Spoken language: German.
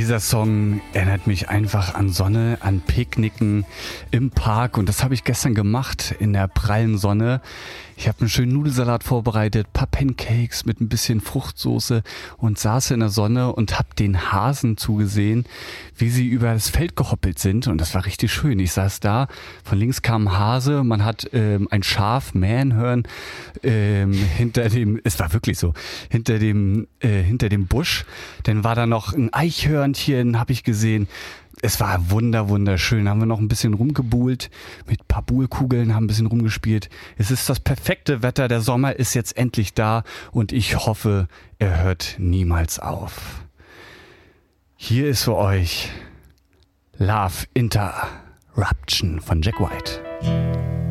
Dieser Song erinnert mich einfach an Sonne, an Picknicken im Park und das habe ich gestern gemacht in der prallen Sonne. Ich habe einen schönen Nudelsalat vorbereitet, paar Pancakes mit ein bisschen Fruchtsoße und saß in der Sonne und habe den Hasen zugesehen, wie sie über das Feld gehoppelt sind und das war richtig schön. Ich saß da, von links kam ein Hase, man hat ein Schaf mähen hören, hinter dem, es war wirklich so, hinter dem Busch, dann war da noch ein Eichhörnchen, habe ich gesehen. Es war wunderschön. Haben wir noch ein bisschen rumgebuhlt mit ein paar Buhlkugeln, haben ein bisschen rumgespielt. Es ist das perfekte Wetter. Der Sommer ist jetzt endlich da und ich hoffe, er hört niemals auf. Hier ist für euch Love Interruption von Jack White.